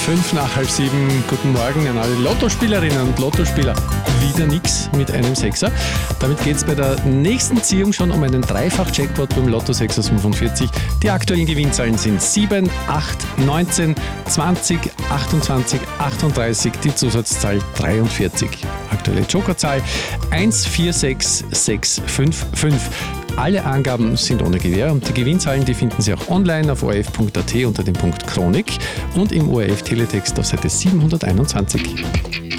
7:05. Guten Morgen an alle Lottospielerinnen und Lottospieler. Wieder nix mit einem Sechser. Damit geht es bei der nächsten Ziehung schon um einen Dreifach-Jackpot beim Lotto 6 aus 45. Die aktuellen Gewinnzahlen sind 7, 8, 19, 20, 28, 38, die Zusatzzahl 43. Aktuelle Jokerzahl 146655. Alle Angaben sind ohne Gewähr und die Gewinnzahlen, die finden Sie auch online auf ORF.at unter dem Punkt Chronik und im ORF Teletext auf Seite 721.